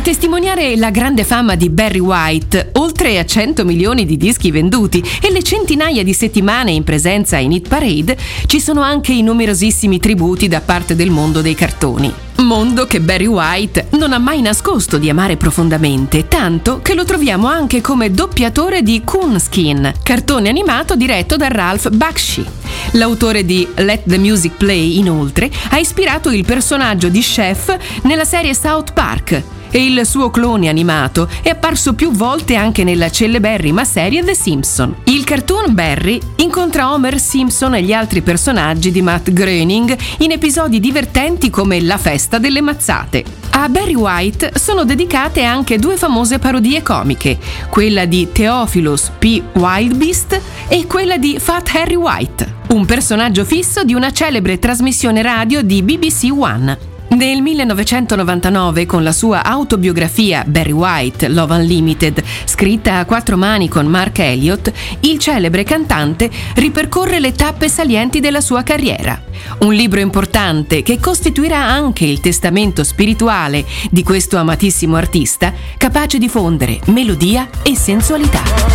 A testimoniare la grande fama di Barry White, oltre a 100 milioni di dischi venduti e le centinaia di settimane in presenza in Hit Parade, ci sono anche i numerosissimi tributi da parte del mondo dei cartoni. Mondo che Barry White non ha mai nascosto di amare profondamente, tanto che lo troviamo anche come doppiatore di Coonskin, cartone animato diretto da Ralph Bakshi. L'autore di Let the Music Play, inoltre, ha ispirato il personaggio di Chef nella serie South Park, e il suo clone animato è apparso più volte anche nella celeberrima serie The Simpsons. Il cartoon Barry incontra Homer Simpson e gli altri personaggi di Matt Groening in episodi divertenti come La festa delle mazzate. A Barry White sono dedicate anche due famose parodie comiche, quella di Theophilus P. Wildebeest e quella di Fat Harry White, un personaggio fisso di una celebre trasmissione radio di BBC One. Nel 1999, con la sua autobiografia Barry White, Love Unlimited, scritta a quattro mani con Mark Elliott, il celebre cantante ripercorre le tappe salienti della sua carriera. Un libro importante che costituirà anche il testamento spirituale di questo amatissimo artista, capace di fondere melodia e sensualità.